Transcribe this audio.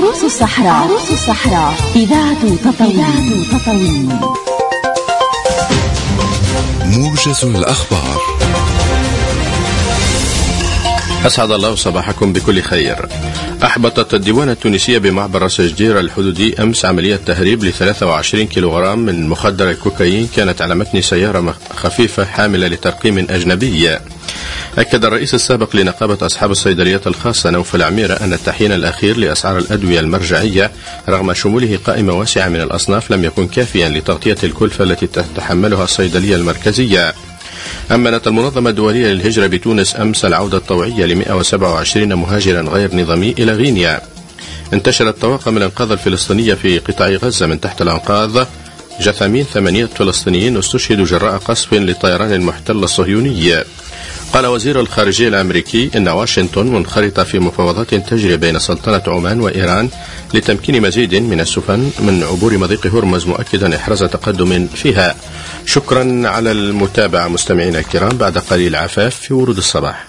عروس الصحراء إذاعة تطاوين. موجز الأخبار. أسعد الله صباحكم بكل خير. أحبطت الديوان التونسية بمعبر سجدير الحدودي أمس عملية تهريب ل 23 كيلوغرام من مخدر الكوكايين كانت على متن سيارة خفيفة حاملة لترقيم أجنبي. أكد الرئيس السابق لنقابة أصحاب الصيدليات الخاصة نوف العميرة أن التحيين الأخير لأسعار الأدوية المرجعية رغم شموله قائمة واسعة من الأصناف لم يكن كافيا لتغطية الكلفة التي تتحملها الصيدلية المركزية. أمنت المنظمة الدولية للهجرة بتونس أمس العودة الطوعية ل 127 مهاجرا غير نظامي إلى غينيا. انتشرت طواقم الإنقاذ الفلسطينية في قطاع غزة من تحت الأنقاض جثامين 8 فلسطينيين استشهدوا جراء قصف للطيران المحتل الصهيوني. قال وزير الخارجية الأمريكي إن واشنطن منخرطة في مفاوضات تجري بين سلطنة عمان وإيران لتمكين مزيد من السفن من عبور مضيق هرمز، مؤكدا إحراز تقدم فيها. شكرا على المتابعة مستمعينا الكرام. بعد قليل عفاف في ورود الصباح.